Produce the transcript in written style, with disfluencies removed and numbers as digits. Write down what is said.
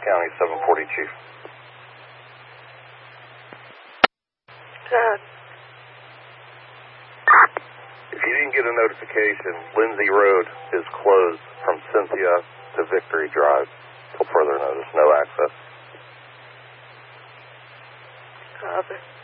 County 740 Chief. If you didn't get a notification, Lindsay Road is closed from Cynthia to Victory Drive till further notice. No access. Copy.